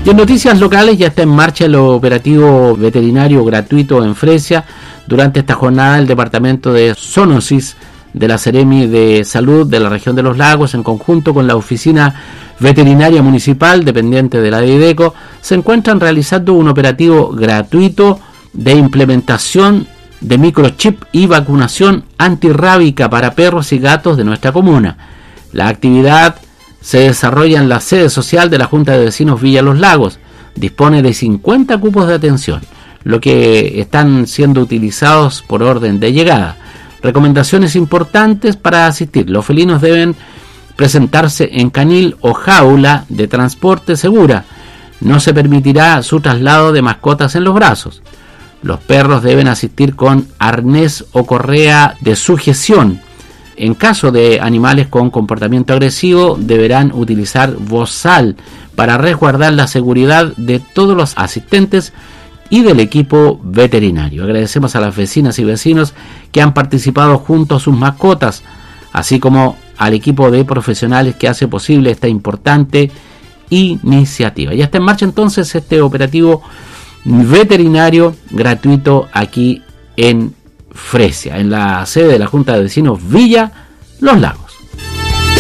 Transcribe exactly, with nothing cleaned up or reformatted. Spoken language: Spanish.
Y en noticias locales ya está en marcha el operativo veterinario gratuito en Fresia. Durante esta jornada el departamento de zoonosis de la Seremi de Salud de la región de los Lagos, en conjunto con la oficina veterinaria municipal dependiente de la DIDECO, se encuentran realizando un operativo gratuito de implementación de microchip y vacunación antirrábica para perros y gatos de nuestra comuna. La actividad se desarrolla en la sede social de la Junta de Vecinos Villa Los Lagos. Dispone de cincuenta cupos de atención, lo que están siendo utilizados por orden de llegada. Recomendaciones importantes para asistir. Los felinos deben presentarse en canil o jaula de transporte segura. No se permitirá su traslado de mascotas en los brazos. Los perros deben asistir con arnés o correa de sujeción. En caso de animales con comportamiento agresivo, deberán utilizar bozal para resguardar la seguridad de todos los asistentes y del equipo veterinario. Agradecemos a las vecinas y vecinos que han participado junto a sus mascotas, así como al equipo de profesionales que hace posible esta importante iniciativa. Ya está en marcha entonces este operativo veterinario gratuito aquí en Fresia, en la sede de la Junta de Vecinos Villa Los Lagos.